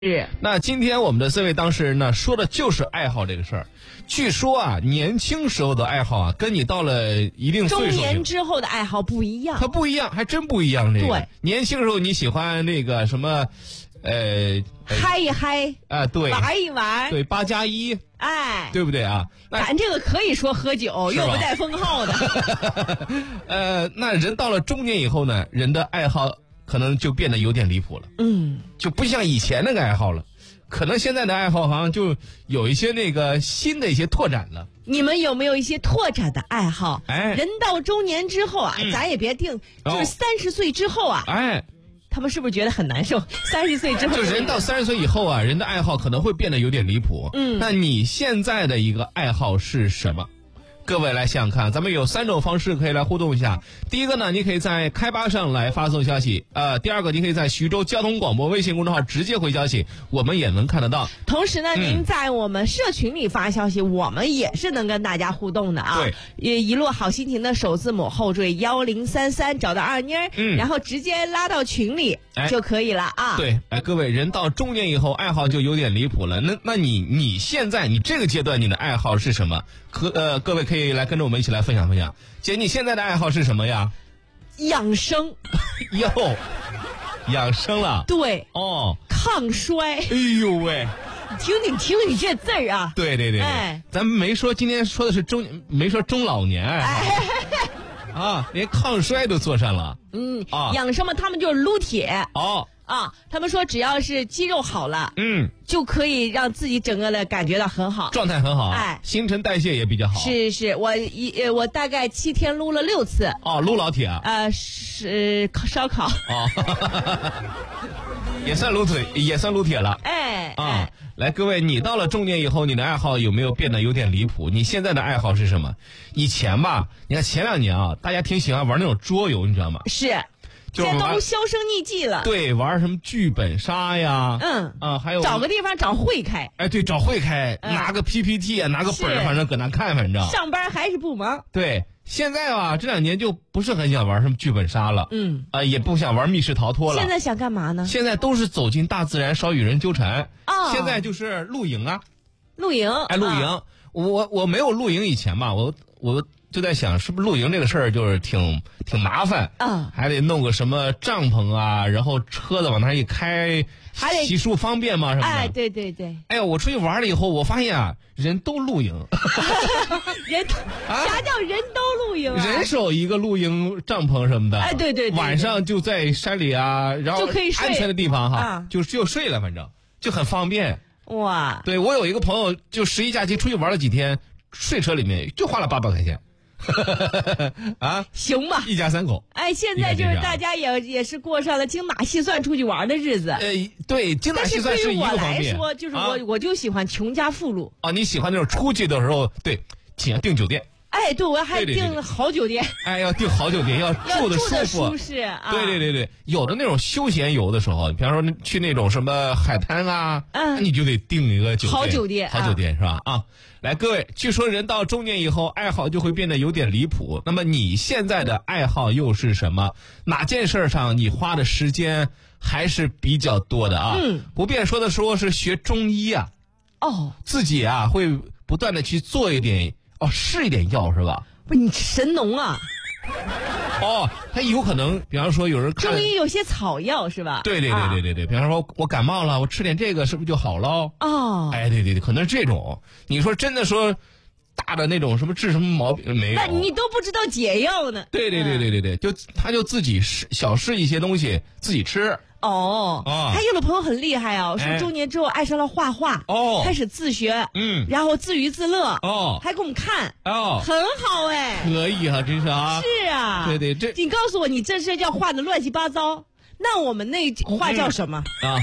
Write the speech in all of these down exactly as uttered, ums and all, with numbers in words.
是。 那今天我们的这位当事人呢，说的就是爱好这个事儿。据说啊，年轻时候的爱好啊，跟你到了一定岁数， 中年之后的爱好不一样。 它不一样，还真不一样。这个对， 年轻时候你喜欢那个什么，呃， 嗨一嗨啊，对， 玩一玩， 对，八加一， 哎， 对不对啊？ 咱这个可以说喝酒，又不带封号的。 呃，那人到了中年以后呢，人的爱好可能就变得有点离谱了。 嗯， 就不像以前那个爱好了。可能现在的爱好好像就有一些那个新的一些拓展了。 你们有没有一些拓展的爱好？ 哎， 人到中年之后啊，嗯、咱也别定，就是三十岁之后啊， 哎， 他们是不是觉得很难受？三十岁之后， 就人到三十岁以后啊，人的爱好可能会变得有点离谱。 嗯， 那你现在的一个爱好是什么？各位来想想看，咱们有三种方式可以来互动一下。第一个呢，你可以在开吧上来发送消息，呃，第二个你可以在徐州交通广播微信公众号直接回消息，我们也能看得到。 同时呢，嗯、您在我们社群里发消息，我们也是能跟大家互动的啊。 对， 一路好心情的首字母后缀幺零三三，找到二妮儿，嗯，然后直接拉到群里就可以了啊。 对，哎，各位，人到中年以后，爱好就有点离谱了。那那你你现在你这个阶段你的爱好是什么？可呃，各位可以来跟着我们一起来分享分享。姐，你现在的爱好是什么呀？ 养生。 哟，养生了。 对。 哦。 抗衰。 哎呦喂！ 听你听你这字儿啊。 对对对对。哎，咱们没说今天说的是中，没说中老年爱好。哎、啊，连抗衰都做上了。 嗯。啊。养生嘛，他们就是撸铁。 哦。 啊，他们说只要是肌肉好了， 嗯， 就可以让自己整个的感觉到很好， 状态很好， 哎， 新陈代谢也比较好。 是是，我一我大概七天撸了六次。 哦，撸老铁啊？ 呃，是烧烤。 哦，也算撸腿，也算撸铁了。 哎， 啊， 哎来，各位，你到了中年以后，你的爱好有没有变得有点离谱？你现在的爱好是什么？以前吧，你看前两年啊，大家挺喜欢玩那种桌游，你知道吗？ 是。现在都销声匿迹了。 对，玩什么剧本杀呀， 嗯啊，还有找个地方找会开。 哎，对，找会开，嗯、拿个 P P T 啊，拿个本，反正搁那看，反正上班还是不忙。 对，现在吧，这两年就不是很想玩什么剧本杀了， 嗯， 啊、呃，也不想玩密室逃脱了。 现在想干嘛呢？ 现在都是走进大自然，少与人纠缠。 哦， 现在就是露营啊， 露营， 哎，露营。啊、我我没有露营以前吧，我我。就在想，是不是露营这个事儿就是挺挺麻烦啊， 还得弄个什么帐篷啊，然后车子往那一开， 还得洗漱方便嘛什么的。 哎，对对对。 哎呀，我出去玩了以后，我发现啊，人都露营。 人啊？啥叫人都露营啊？ 人手一个露营帐篷什么的。 哎，对 对, 对, 对。 晚上就在山里啊，然后就可以睡安全的地方哈， 啊、 就就睡了，反正就很方便。 哇！ 对，我有一个朋友，就十一假期出去玩了几天，睡车里面就花了八百块钱。啊， 行吧， 一家三口。 哎，现在就是大家也也是过上了精打细算出去玩的日子。 呃，对，精打细算是一个方面。 但是对于我来说，就是我、啊、我就喜欢穷家富路。 啊，你喜欢那种出去的时候，对，请订酒店。 哎，对，我还订好酒店。 哎，要订好酒店，要住的舒服、 舒适啊。 对对对对，有的那种休闲游的时候，比方说去那种什么海滩啊，嗯，你就得订一个酒店， 好酒店， 好酒店、啊、是吧？啊，来，各位，据说人到中年以后，爱好就会变得有点离谱。那么你现在的爱好又是什么？哪件事上你花的时间还是比较多的啊？ 嗯， 不便说的说是学中医啊， 哦， 自己啊会不断的去做一点。哦，试一点药是吧？ 不，你神农啊！ 哦，他有可能，比方说有人看中医有些草药是吧？ 对对对对对对，啊、比方说我感冒了，我吃点这个是不是就好了？ 哦， 哎，对对对，可能是这种。你说真的说大的那种什么治什么毛病没有？ 那你都不知道解药呢。 对对对对对对，就他就自己试小试一些东西自己吃。 哦， 啊， 还有的朋友很厉害啊，说中年之后爱上了画画， 哦， 开始自学， 嗯， 然后自娱自乐， 哦， 还给我们看， 哦， 很好哎， 可以啊，真是啊， 是啊， 对对，这你告诉我，你这是叫画的乱七八糟，那我们那画叫什么、 嗯、啊？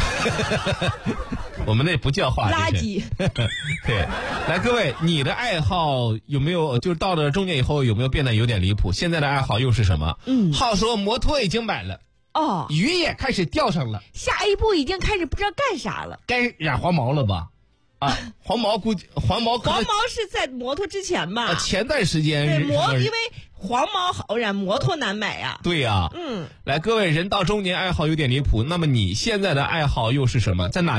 我们那不叫画， 垃圾。 对，来各位，你的爱好有没有就是到了中年以后有没有变得有点离谱？现在的爱好又是什么？ 嗯， 好说摩托已经买了。 哦， 鱼也开始钓上了， 下一步已经开始不知道干啥了， 该染黄毛了吧？啊，黄毛估计黄毛黄毛是在摩托之前吧？ 啊，前段时间对摩，因为黄毛好人，摩托难买呀。 对呀， 嗯， 来，各位人到中年爱好有点离谱，那么你现在的爱好又是什么？在哪